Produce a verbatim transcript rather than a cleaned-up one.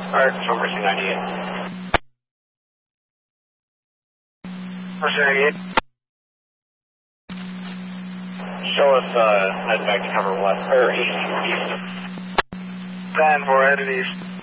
Alright, control Mercy ninety-eight. Mercy ninety-eight. Show us, uh, head back to cover west, or east, east. ten four, headed east.